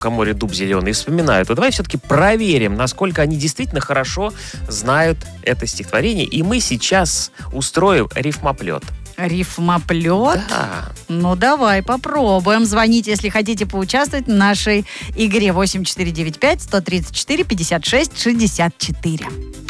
море дуб зеленый, и вспоминают. Вот давай все-таки проверим, насколько они действительно хорошо знают это стихотворение. И мы сейчас устроим рифмоплет. Рифмоплет? Да. Ну, давай попробуем. Звоните, если хотите поучаствовать в нашей игре. 8495-134-56-64.